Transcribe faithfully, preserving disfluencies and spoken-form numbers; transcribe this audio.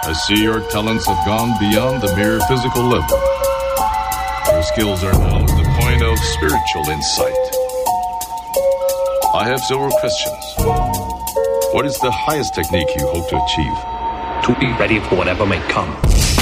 I see your talents have gone beyond the mere physical level. Your skills are now at the point of spiritual insight. I have several questions. What is the highest technique you hope to achieve? To be ready for whatever may come.